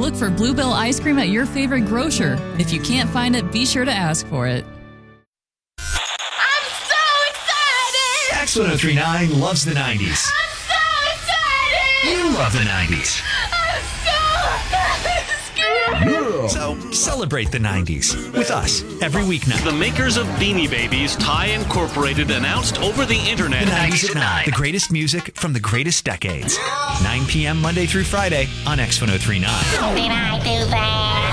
look for Bluebell ice cream at your favorite grocer. If you can't find it, be sure to ask for it. I'm so excited! X1039 loves the 90s. I'm so excited! You love the 90s. I'm so scared! So celebrate the 90s with us every weeknight. The makers of Beanie Babies, Ty Incorporated, announced over the internet. The 90s at 9. The greatest music from the greatest decades. 9 p.m. Monday through Friday on X1039. Did I do that?